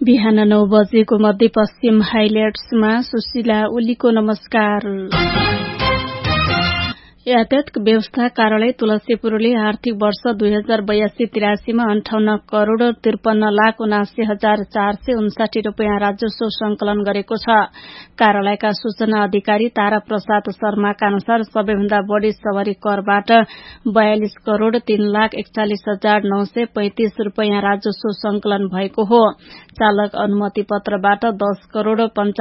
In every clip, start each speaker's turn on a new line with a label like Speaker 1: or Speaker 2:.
Speaker 1: बिहान 9 बजेको मध्यपश्चिम हाइलाइट्समा सुशीला ओलीको नमस्कार। यातायात व्यवस्था कार्यालय तुलसीपुरले आर्थिक वर्ष 2082-83 मा 58 करोड़ 53,79,459 रूपियाँ राजस्व संकलन गरेको छ। कार्यालयका सूचना अधिकारी तारा प्रसाद शर्माका अनुसार सबैभन्दा बढ़ी सवारी करबाट 42 करोड़ 3,41,935 रूपियाँ राजस्व संकलन भएको हो। चालक अनुमति पत्रबाट 10 करोड़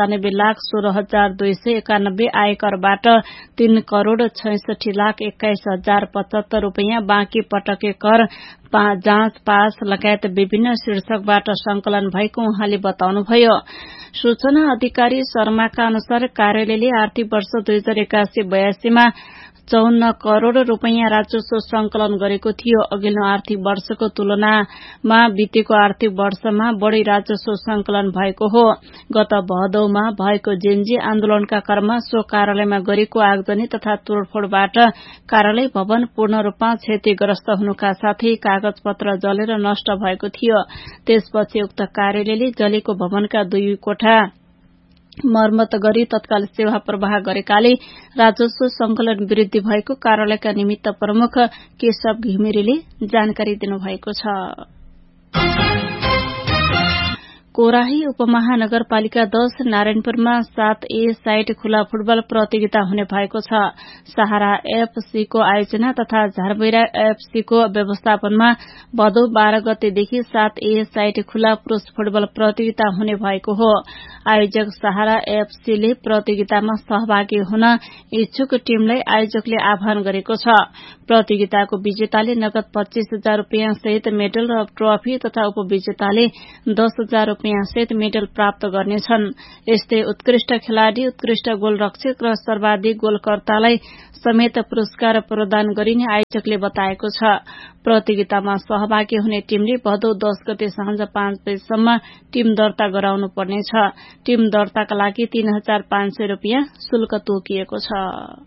Speaker 1: 95,16,291, आयकरबाट 3 करोड़ 66,21,075 रूपियाँ, बाँकी पटके कर, जाँच पास लगायत विभिन्न शीर्षकबाट संकलन भएको उहाँले बताउनुभयो। सूचना अधिकारी शर्माका अनुसार कार्यालयले आर्थिक वर्ष 2081-82 मा 54 करोड़ रूपियाँ राजस्व संकलन गरेको थियो। अघिल्लो आर्थिक वर्षको तुलनामा बितेको आर्थिक वर्षमा बढ़ी राजस्व संकलन भएको हो। गत भदौमा भएको जेनजी आन्दोलनका क्रममा सो कार्यालयमा गरेको आगजनी तथा तोडफोडबाट कार्यालय भवन पूर्ण रूपमा क्षतिग्रस्त हुनुका साथै कागज पत्र जलेर नष्ट भएको थियो। त्यसपछि उक्त कार्यालयले जलेको भवनका 2 कोठा मर्मत गरी तत्काल सेवा प्रवाह गरेकाले राजस्व संकलन वृद्धि भएको कार्यालयका निमित्त प्रमुख केशव घिमिरेले जानकारी दिनुभएको छ। कोराही उपमहानगरपालिका 10 नारायणपुरमा 7A साइड खुला फुटबल प्रतियोगिता हुने भएको छ। सहारा एफसीको आयोजना तथा झारबैरा एफसीको व्यवस्थापनमा भदौ 12 गतेदेखि 7A साइड खुला पुरूष फुटबल प्रतियोगिता हुने भएको हो। आयोजक सहारा एफसीले प्रतियोगितामा सहभागी हुन इच्छुक टीमलाई आयोजकले आह्वान गरेको छ। प्रतियोगिताको विजेताले नगद 25,000 रूपियाँ सहित मेडल र ट्रफी तथा उपविजेताले 10,000 रूपियाँ सहित मेडल प्राप्त गर्नेछन्। यस्तै उत्कृष्ट खेलाड़ी, उत्कृष्ट गोलरक्षक र सर्वाधिक गोलकर्तालाई समेत पुरस्कार प्रदान गरिने आयोजकले बताएको छ। प्रतियोगितामा सहभागी हुने टीमले भदौ 10 गते साँझ 5 बजेसम्म टीम दर्ता गराउनु पर्नेछ। टीम दर्ताका लागि 3,500 रूपियाँ शुल्क तोकिएको छ।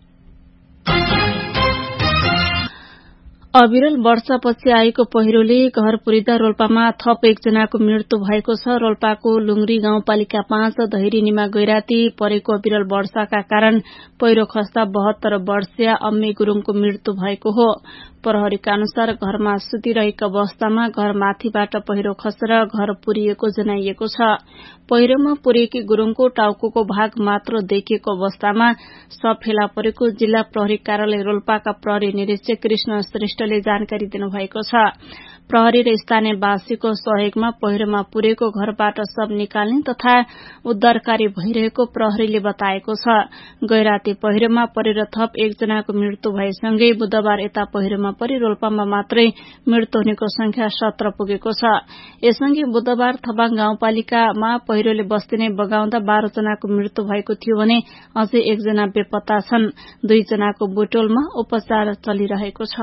Speaker 1: अविरल वर्षापछि आएको पहिरोले घर पुरिँदा रोल्पामा थप 1 जनाको मृत्यु भएको छ। रोल्पाको लुंगरी गाउँपालिका 5 धैरिनीमा गैराती परेको अविरल वर्षाका कारण पहिरो खस्दा 72 वर्षीय अम्मी गुरूङको मृत्यु भएको हो। प्रहरीका अनुसार घरमा सुतिरहेको अवस्थामा घर माथिबाट पहिरो खसेर घर पुरिएको जनाइएको छ। पहिरोमा पुरिएकी गुरूङको टाउको भाग मात्र देखिएको अवस्थामा शव फेला परेको जिल्ला प्रहरी कार्यालय रोल्पाका प्रहरी निरीक्षक कृष्ण श्रेष्ठले जानकारी दिनुभएको छ। प्रहरी र स्थानीयवासीको सहयोगमा पहिरोमा पुरेको घरबाट शव निकाल्ने तथा उद्धार कार्य भइरहेको प्रहरीले बताएको छ। गैराती पहिरोमा परेर थप 1 जनाको मृत्यु भएसँगै बुधबार यता पहिरोमा परि रोल्पामा मात्रै मृत्यु हुनेको संख्या 17 पुगेको छ। यससँगै बुधबार थबाङ गाउँपालिकामा पहिरोले बस्ती नै बगाउँदा 12 जनाको मृत्यु भएको थियो भने अझै 1 जना बेपत्ता छन्। 2 जनाको बुटोलमा उपचार चलिरहेको छ।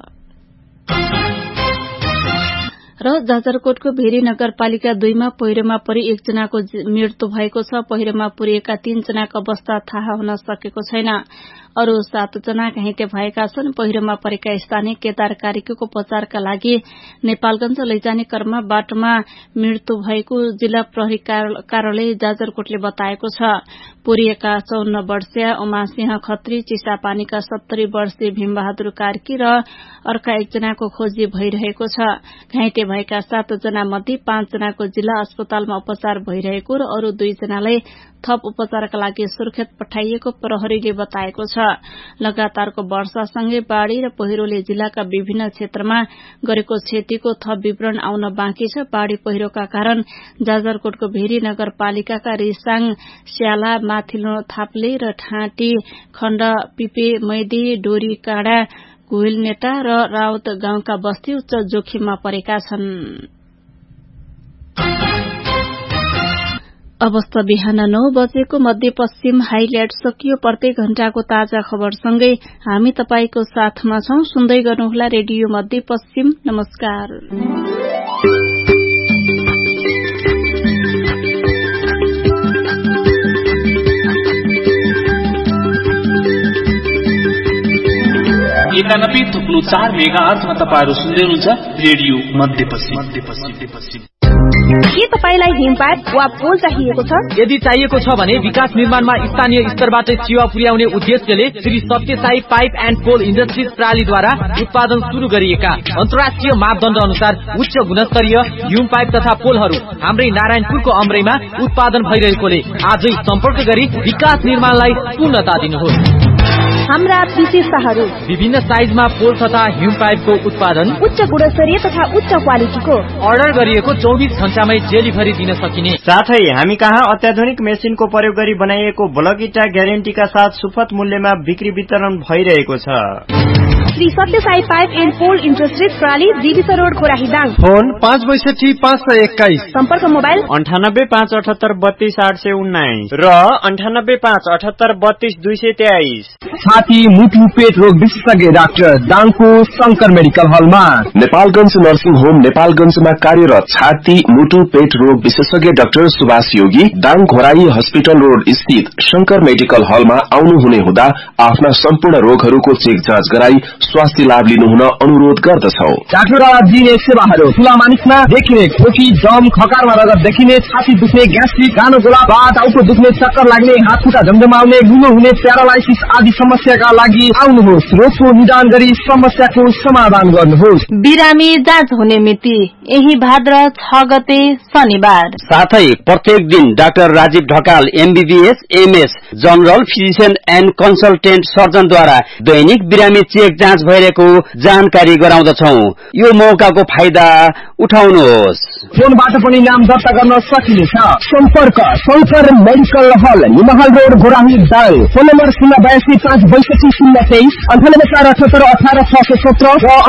Speaker 1: र जाजरकोटको भेरी नगरपालिका 2 मा पहिरोमा परि 1 जनाको मृत्यु भएको छ। पहिरोमा पुरिएका 3 जनाको अवस्था थाहा हुन सकेको छैन। अरू 7 जना घाइते भएका छन्। पहिरोमा परेका स्थानीय केदार कार्कीको उपचारका लागि नेपालगंज लैजाने क्रममा बाटोमा मृत्यु भएको जिल्ला प्रहरी कार्यालय जाजरकोटले बताएको छ। पुरिएका 54 वर्षीय उमासिंह खत्री, चिसापानीका 70 वर्षीय भीमबहादुर कार्की र अर्का 1 जनाको खोजी भइरहेको छ। घाइते भएका 7 जना मध्ये 5 जनाको जिल्ला अस्पतालमा उपचार भइरहेको र अरू 2 जनालाई थप उपचारका लागि सुर्खेत पठाइएको प्रहरीले बताएको छ। लगातारको वर्षासँगै बाढ़ी र पहिरोले जिल्लाका विभिन्न क्षेत्रमा गरेको क्षतिको थप विवरण आउन बाँकी छ। बाढ़ी पहिरोका कारण जाजरकोटको भेरी नगरपालिकाका रिसाङ, स्याला, माथिल्लो थाप्ले र ठाँटी खण्ड, पिपे, मैदी, डोरी काँडा, घुइलनेटा र राउत गाउँका बस्ती उच्च जोखिममा परेका छन्। अवस्था बिहान 9 बजेको मध्यपश्चिम हाइलाइट सकियो। प्रत्येक घण्टाको ताजा खबरसँगै हामी तपाईको साथमा छौं। सुन्दै गर्नुहोला रेडियो मध्यपश्चिम। नमस्कार।
Speaker 2: एकानब्बे थुप्लो 4 मेगाहर्जमा तपाईहरु सुन्दै हुनुहुन्छ रेडियो मध्यपश्चिम। के तपाईलाई हिम पाइप वा पोल चाहिएको छ?
Speaker 3: यदि चाहिएको छ भने विकास निर्माणमा स्थानीय स्तरबाट सेवा पुर्याउने उद्देश्यले श्री सत्य Sai pipe and pole industries प्रालीद्वारा उत्पादन सुरु गरिएका अन्तर्राष्ट्रिय मापदण्ड अनुसार उच्च गुणस्तरीय हिम पाइप तथा पोलहरू हाम्रै नारायणपुरको अमरैमा उत्पादन भइरहेकोले आजै सम्पर्क गरी विकास निर्माणलाई पूर्णता दिनुहोस्।
Speaker 2: हाम्रा विशेषताहरू:
Speaker 3: विभिन्न साइजमा पोल तथा हिम पाइपको उत्पादन,
Speaker 2: उच्च गुणस्तरीय तथा उच्च क्वालिटीको,
Speaker 3: अर्डर गरिएको 24 घण्टामै डेलिभरी दिन सकिने।
Speaker 4: साथै हामी कहाँ अत्याधुनिक मेसिनको प्रयोग गरी बनाइएको ब्लक इटा ग्यारेन्टीका साथ सुपथ मूल्यमा बिक्री वितरण भइरहेको छ।
Speaker 2: श्री सत्य Sai pipe and pole industries प्राली, Jewish road, खोराही Dang.
Speaker 5: Phone 562
Speaker 2: सम्पर्क मोबाइल
Speaker 4: 9856832819 र 9856833223।
Speaker 5: छाती मुटु पेट रोग विशेषज्ञ डाक्टर दाङको शंकर मेडिकल हलमा।
Speaker 6: नेपालगञ्ज नर्सिङ होम नेपालगञ्जमा कार्यरत छाती मुटु पेट रोग विशेषज्ञ डाक्टर सुभाष योगी दाङ घोराई हस्पिटल रोड स्थित शंकर मेडिकल हलमा आउनुहुने हुँदा आफ्ना सम्पूर्ण रोगहरूको चेक जाँच गराई स्वास्थ्य लाभ लिनुहुन अनुरोध गर्दछौ।
Speaker 5: डाक्टरद्वारा दिइने सेवाहरू: ठूला मानिसमा देखिने खोकी, दम, खकारमा रगत देखिने, छाती दुख्ने, ग्यास्ट्रिक, गानो गोला, बात, टाउको दुख्ने, चक्कर लाग्ने, हात खुट्टा झमझमाउने, गुङ्गो हुने, प्यारालाइसिस आदि समस्याका लागि आउनुहोस्। रोगको निदान गरी समस्याको समाधान गर्नुहोस्।
Speaker 1: बिरामी जाँच हुने मिति यही भाद्र 6 गते शनिबार।
Speaker 7: साथै प्रत्येक दिन doctor Rajiv Dhakal MBBS MS general physician and consultant सर्जनद्वारा दैनिक बिरामी चेक जाँच भइरहेको जानकारी गराउँदछौ। यो मौकाको फाइदा उठाउनुहोस्।
Speaker 5: फोनबाट पनि नाम दर्ता गर्न सकिनेछ। सम्पर्क शंकर मेडिकल हल, निमहल road, Ghorahi Dang. Phone number 082562023 9848818617 र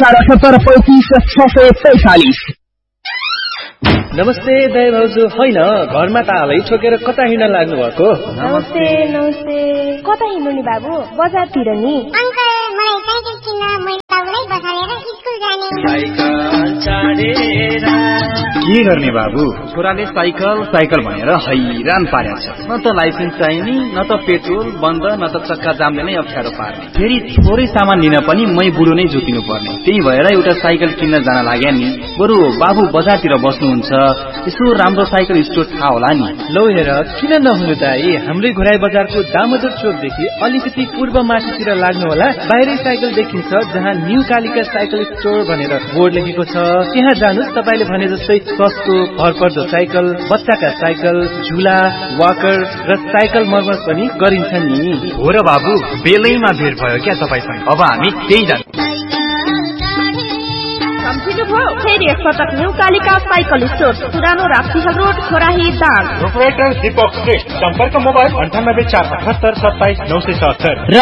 Speaker 5: 984883534645।
Speaker 3: नमस्ते दया भाउजू। होइन, घरमा तालै ठोकेर कता हिँड्न लाग्नु भएको?
Speaker 2: नमस्ते नमस्ते। कता हिँड्नु नि बाबु? बजारतिर नि।
Speaker 8: अंकल, मलाई साइकल किन्न, मैले बाबुलाई बसालेर स्कुल जाने।
Speaker 3: साइकल चढेर
Speaker 4: के गर्ने बाबु?
Speaker 3: छोराले साइकल भनेर हैरान पारेको छ। न त लाइसेन्स चाहिने, न त पेट्रोल बन्द, न त चक्का जामले नै अप्ठ्यारो पार्ने। फेरि थोरै सामान लिन पनि मै बुढो नै जोतिनु पर्ने। त्यही भएर एउटा साइकल किन्न जान लाग्या नि। बरु बाबु बजारतिर बस्नुहुन्छ, यसो राम्रो साइकल स्टोर थाहा होला नि। लौ हेर, किन नहुनु दाइ, हाम्रै घोराई बजारको दामोदर चोकदेखि अलिकति पूर्व माथितिर लाग्नु होला। बाहिरै साइकल देखिन्छ, जहाँ न्यू कालिका साइकल स्टोर भनेर बोर्ड लेखेको छ। त्यहाँ जानुस्। तपाईले भने जस्तै सस्तो भरपर्दो साइकल, बच्चाका साइकल, झुला, वाकर र साइकल मर्मत पनि गरिन्छ नि।
Speaker 4: हो र बाबु, बेलैमा भेट भयो क्या तपाईसँग। अब हामी त्यही जान्छौँ।
Speaker 2: फेरि एकपटक न्यू कालिका साइकल स्टोर, पुरानो राप्तीहल रोड, खोराही दाङ।
Speaker 4: प्रोपराइटर दीपक श्रेष्ठ। सम्पर्क मोबाइल 9847783977
Speaker 7: र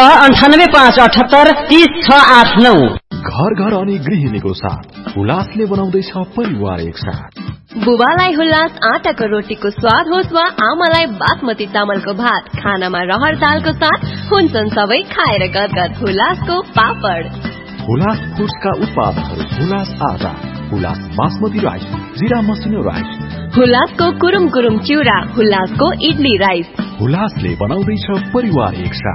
Speaker 7: 9858830689।
Speaker 6: घर घर अनि गृहिणीको साथ हुलासले बनाउँदैछ परिवार एकसाथ।
Speaker 9: बुबालाई हुल्लास आटाको रोटीको स्वाद होस् वा आमालाई बासमती चामलको भात, खानामा रहर दालको साथ हुन्छन् सबै खाएर गदगद। हुलासको पापड।
Speaker 6: हुलास फुड्सका उत्पादनहरू: हुलास आटा, हुलास बासमती राइस, जिरा मसिनो राइस,
Speaker 9: हुलासको कुरुम कुरुम चिउरा, हुलासको इडली राइस।
Speaker 6: हुलासले बनाउँदैछ परिवार एकसाथ।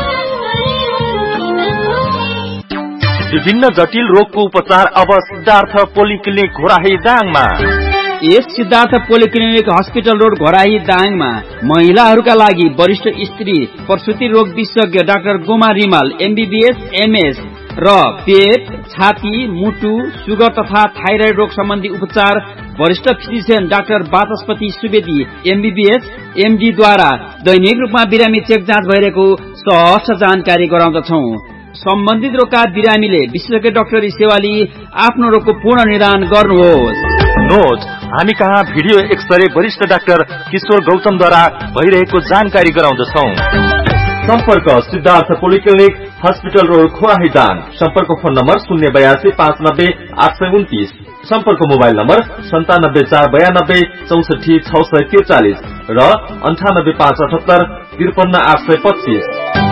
Speaker 10: विभिन्न जटिल रोगको उपचार अब सिद्धार्थ पोलिक्लिनिक घोराही दाङमा।
Speaker 7: यस Siddhartha polyclinic hospital road Ghorahi दाङमा महिलाहरूका लागि वरिष्ठ स्त्री प्रसुति रोग विशेषज्ञ doctor Goma Rimal MBBS MS र पेट, छाती, मुटु, सुगर तथा थाइराइड रोग सम्बन्धी उपचार वरिष्ठ फिजिशियन डाक्टर वाचस्पति सुवेदी MBBS MD द्वारा दैनिक रूपमा बिरामी चेक जाँच भइरहेको सहज जानकारी गराउँदछौ। सम्बन्धित रोगका बिरामीले विशेषज्ञ डाक्टरी सेवा लिई आफ्नो रोगको पूर्ण निदान गर्नुहोस्।
Speaker 10: नोट, हामी कहाँ भिडियो एक्सरे वरिष्ठ डाक्टर किशोर गौतमद्वारा भइरहेको जानकारी गराउँदछौ। सम्पर्क Siddhartha polyclinic hospital road खोराही Dang. सम्पर्क फोन नम्बर 082590829। सम्पर्क मोबाइल नम्बर 974992646643 र 9857853825।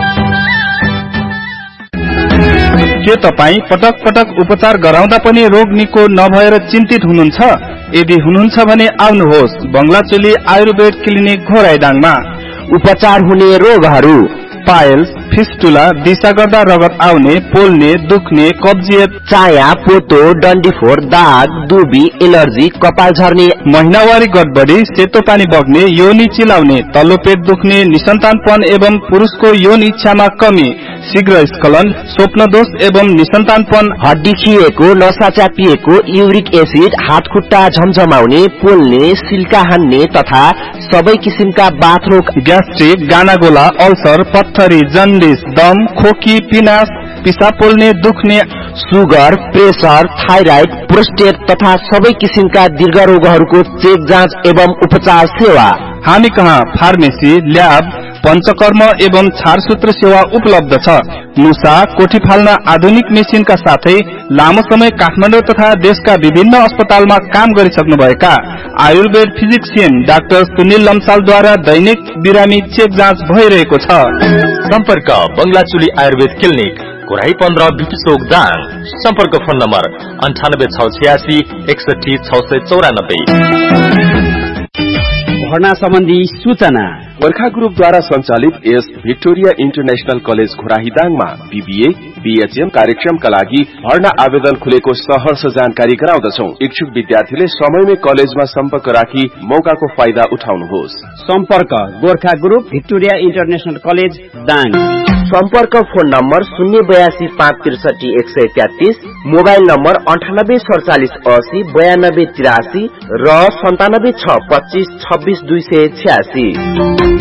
Speaker 11: के तपाई पटक पटक उपचार गराउँदा पनि रोग निको नभएर चिन्तित हुनुहुन्छ? यदि हुनुहुन्छ भने आउनुहोस् बंगलाचोली आयुर्वेद क्लिनिक घोराई दाङमा।
Speaker 7: उपचार हुने रोगहरू:
Speaker 11: पाइल्स, फिस्टुला, दिशा गर्दा रगत आउने, पोल्ने, दुख्ने, कब्जियत,
Speaker 5: चाया, पोतो, डन्डीफोर, दाग, दुबी, एलर्जी, कपाल झर्ने,
Speaker 11: महिनावारी गडबडी, सेतो पानी बग्ने, योनि चिलाउने, तल्लो पेट दुख्ने, निसन्तानपन एवं पुरुषको यौन इच्छामा कमी, शीघ्र स्खलन, स्वप्नदोष एवं निसन्तानपन,
Speaker 5: हड्डी खिएको, नसा च्यापिएको, युरिक एसिड, हात खुट्टा झमझमाउने, पोल्ने, सिल्का हान्ने तथा सबै किसिमका बाथरोग,
Speaker 11: ग्यास्ट्रिक, गानागोला, अल्सर, पत्थरी, जन्डिस, दम, खोकी, पिनास, पिसाब पोल्ने, दुख्ने,
Speaker 5: सुगर, प्रेसर, थाइराइड, प्रोस्टेट तथा सबै किसिमका दीर्घ रोगहरूको चेक जाँच एवं उपचार सेवा।
Speaker 11: हामी कहाँ फार्मेसी, ल्याब, पञ्चकर्म एवं छारसूत्र सेवा उपलब्ध छ। मुसा, कोठी फाल्न आधुनिक मेसिनका साथै लामो समय काठमाडौँ तथा देशका विभिन्न अस्पतालमा काम गरिसक्नुभएका आयुर्वेद फिजिक्सियन डाक्टर सुनिल लम्सालद्वारा दैनिक बिरामी चेक जाँच भइरहेको छ।
Speaker 10: सम्पर्क बंगलाचुली आयुर्वेद क्लिनिक, घोराही 15, बिटी चोक, दाङ। सम्पर्क फोन नम्बर 98 686 61 694।
Speaker 7: भर्ना सम्बन्धी सूचना
Speaker 6: गोर्खा ग्रुपद्वारा सञ्चालित यस Victoria international college घोराहीदाङमा BBA, BHM कार्यक्रमका लागि भर्ना आवेदन खुलेको सहर्ष जानकारी गराउँदछौ। इच्छुक विद्यार्थीले समयमै कलेजमा सम्पर्क राखी मौकाको फाइदा उठाउनुहोस्।
Speaker 7: सम्पर्क Gorkha group, Victoria international college, Dang.
Speaker 5: सम्पर्क फोन नम्बर 082 563 133, मोबाइल नम्बर 98 47 80 92 83 र 97 6 25 26 286।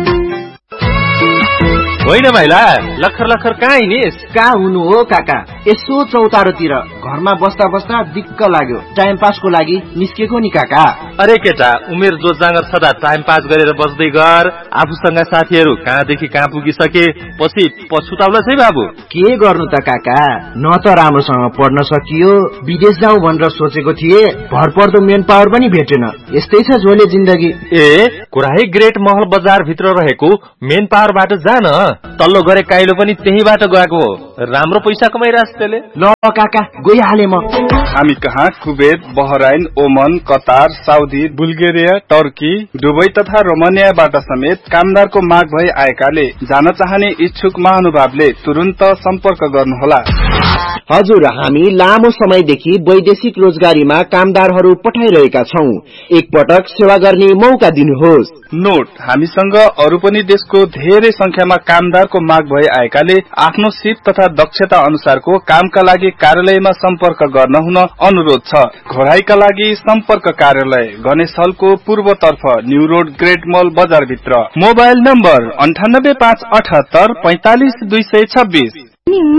Speaker 10: होइन माइला, लखर लखर कहाँ हिँडिस?
Speaker 4: कहाँ हुनु हो काका, यसो चौतारोतिर घरमा बस्दा बस्दा दिक्क लाग्यो, टाइम पासको लागि निस्केको नि काका।
Speaker 10: अरे केटा, उमेर जो जाँगर छदा टाइम पास गरेर बस्दै गर। आफूसँग साथीहरू कहाँदेखि कहाँ पुगिसके, पछि पछुताउला है बाबु।
Speaker 4: के गर्नु त काका, न त राम्रोसँग पढ्न सकियो, विदेश जाउँ भनेर सोचेको थिए, भरपर्दो मेन पावर पनि भेटेन। यस्तै छ झोले जिन्दगी।
Speaker 10: ए, घोराही ग्रेट महल बजार भित्र रहेको मेन पावरबाट जान, तल्लो गरे काइलो पनि त्यहीबाट गएको हो। राम्रो पैसा कमाइरहेछ त्यसले।
Speaker 4: ल काका, गइहाले म।
Speaker 11: हामी कहाँ कुवेत, बहराइन, ओमन, Qatar, Saudi, Bulgaria, Turkey, Dubai तथा रोमानियाबाट समेत कामदारको माग भई आएकाले जान चाहने इच्छुक महानुभावले तुरुन्त सम्पर्क गर्नुहोला।
Speaker 5: हजुर, हामी लामो समयदेखि वैदेशिक रोजगारीमा कामदारहरू पठाइरहेका छौं। एकपटक सेवा गर्ने मौका दिनुहोस्।
Speaker 11: नोट, हामीसँग अरू पनि देशको धेरै संख्यामा कामदारको माग भई आएकाले आफ्नो सिप तथा दक्षता अनुसारको कामका लागि कार्यालयमा सम्पर्क गर्न हुन अनुरोध छ। घोराहीका लागि सम्पर्क कार्यालय गणेश हलको पूर्वतर्फ न्यू रोड ग्रेट मल बजार भित्र। Mobile number 98 578 45 226।